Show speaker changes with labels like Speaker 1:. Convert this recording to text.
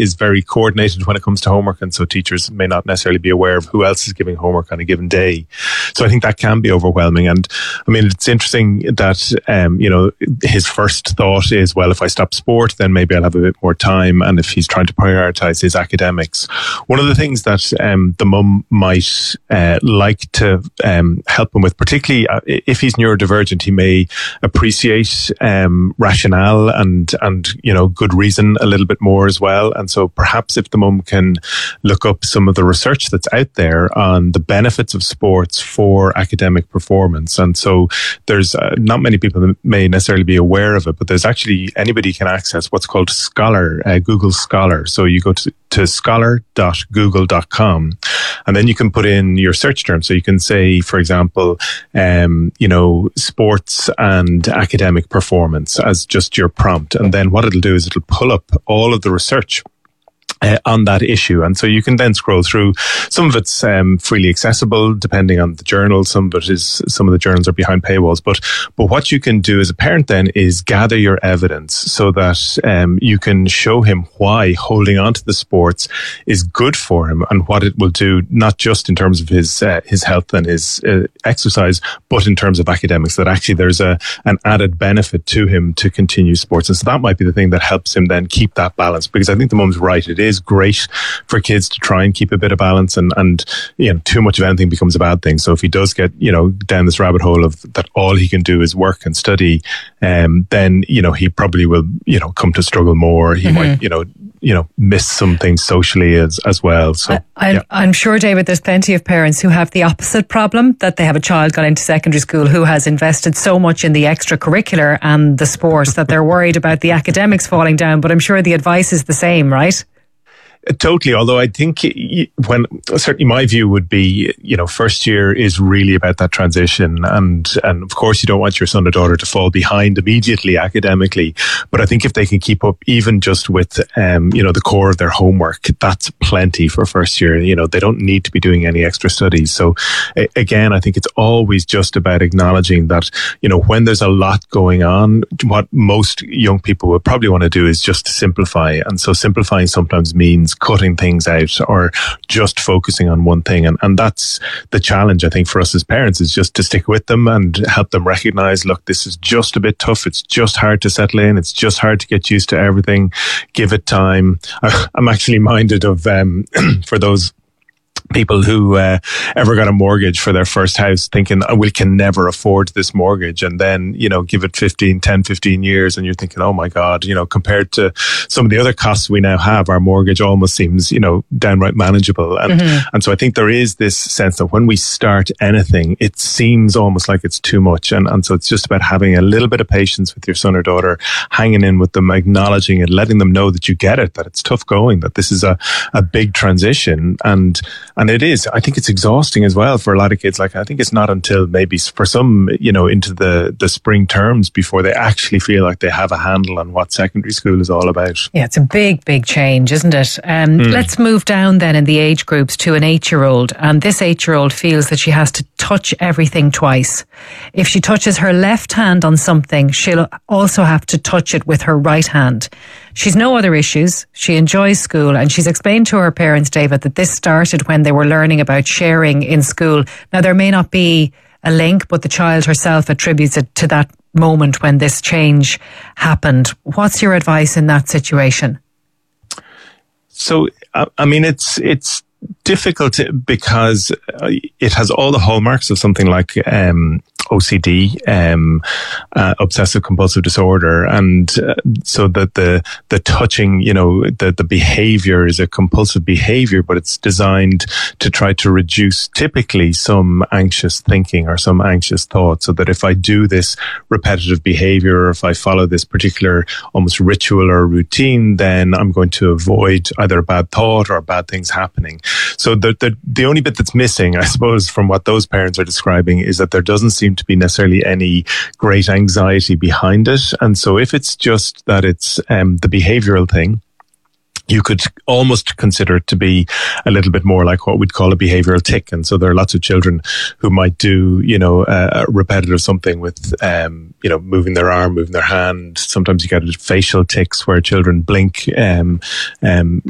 Speaker 1: is very coordinated when it comes to homework, and so teachers may not necessarily be aware of who else is giving homework on a given day. So I think that can be overwhelming. And I mean, it's interesting that his first thought is, well, if I stop sport, then maybe I'll have a bit more time. And if he's trying to prioritize his academics, one of the things that the mum might like to help him with, particularly if he's neurodivergent, he may appreciate rationale and good reason a little bit more as well. And so perhaps if the mum can look up some of the research that's out there on the benefits of sports for academic performance. And so there's not many people that may necessarily be aware of it, but there's actually, anybody can access what's called Scholar, Google Scholar. So you go to scholar.google.com, and then you can put in your search term. So you can say, for example, sports and academic performance as just your prompt. And then what it'll do is it'll pull up all of the research on that issue. And so you can then scroll through. Some of it's freely accessible depending on the journal. Some of the journals are behind paywalls. But what you can do as a parent then is gather your evidence so that you can show him why holding on to the sports is good for him and what it will do, not just in terms of his health and his exercise, but in terms of academics, that actually there's an added benefit to him to continue sports. And so that might be the thing that helps him then keep that balance, because I think the mum's right. It is great for kids to try and keep a bit of balance, and too much of anything becomes a bad thing. So if he does get down this rabbit hole of that all he can do is work and study, then he probably will come to struggle more. He might miss some things socially as well. So
Speaker 2: I'm sure, David, there's plenty of parents who have the opposite problem, that they have a child gone into secondary school who has invested so much in the extracurricular and the sports that they're worried about the academics falling down. But I'm sure the advice is the same, right?
Speaker 1: Totally. Although I think certainly my view would be, first year is really about that transition. And of course you don't want your son or daughter to fall behind immediately academically. But I think if they can keep up even just with, the core of their homework, that's plenty for first year. They don't need to be doing any extra studies. So again, I think it's always just about acknowledging that, when there's a lot going on, what most young people would probably want to do is just simplify. And so simplifying sometimes means cutting things out or just focusing on one thing. And that's the challenge, I think, for us as parents, is just to stick with them and help them recognize, look, this is just a bit tough. It's just hard to settle in. It's just hard to get used to everything. Give it time. I'm actually minded of, for those people who ever got a mortgage for their first house thinking, we can never afford this mortgage. And then, give it 10, 15 years and you're thinking, oh my God, compared to some of the other costs we now have, our mortgage almost seems, downright manageable. And so I think there is this sense that when we start anything, it seems almost like it's too much. And so it's just about having a little bit of patience with your son or daughter, hanging in with them, acknowledging it, letting them know that you get it, that it's tough going, that this is a big transition. And it is. I think it's exhausting as well for a lot of kids. Like, I think it's not until maybe for some, into the spring terms before they actually feel like they have a handle on what secondary school is all about.
Speaker 2: Yeah, it's a big, big change, isn't it? Let's move down then in the age groups to an 8-year-old. And this 8-year-old feels that she has to touch everything twice. If she touches her left hand on something, she'll also have to touch it with her right hand. She's no other issues. She enjoys school, and she's explained to her parents, David, that this started when they were learning about sharing in school. Now, there may not be a link, but the child herself attributes it to that moment when this change happened. What's your advice in that situation?
Speaker 1: So, I mean, it's difficult because it has all the hallmarks of something like OCD, obsessive compulsive disorder, and so that the touching, the behavior is a compulsive behavior, but it's designed to try to reduce typically some anxious thinking or some anxious thought, so that if I do this repetitive behavior, or if I follow this particular almost ritual or routine, then I'm going to avoid either a bad thought or bad things happening. So the only bit that's missing, I suppose, from what those parents are describing, is that there doesn't seem to be necessarily any great anxiety behind it. And so if it's just that it's the behavioral thing, you could almost consider it to be a little bit more like what we'd call a behavioral tic. And so there are lots of children who might do, a repetitive something with, moving their arm, moving their hand. Sometimes you get facial tics where children blink,